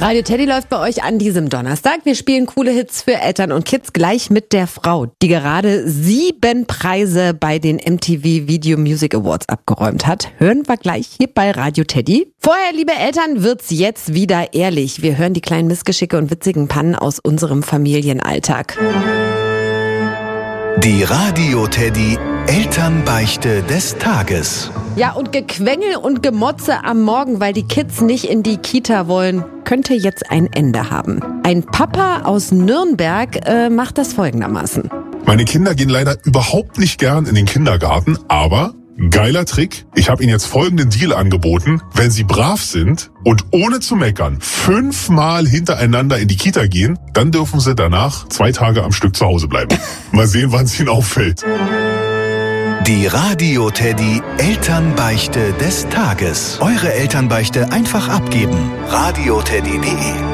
Radio Teddy läuft bei euch an diesem Donnerstag. Wir spielen coole Hits für Eltern und Kids gleich mit der Frau, die gerade 7 Preise bei den MTV Video Music Awards abgeräumt hat. Hören wir gleich hier bei Radio Teddy. Vorher, liebe Eltern, wird's jetzt wieder ehrlich. Wir hören die kleinen Missgeschicke und witzigen Pannen aus unserem Familienalltag. Die Radio Teddy Elternbeichte des Tages. Ja, und Gequengel und Gemotze am Morgen, weil die Kids nicht in die Kita wollen, könnte jetzt ein Ende haben. Ein Papa aus Nürnberg macht das folgendermaßen. Meine Kinder gehen leider überhaupt nicht gern in den Kindergarten, aber geiler Trick. Ich habe ihnen jetzt folgenden Deal angeboten. Wenn sie brav sind und ohne zu meckern 5-mal hintereinander in die Kita gehen, dann dürfen sie danach 2 Tage am Stück zu Hause bleiben. Mal sehen, wann es ihnen auffällt. Die Radio Teddy Elternbeichte des Tages. Eure Elternbeichte einfach abgeben. radioteddy.de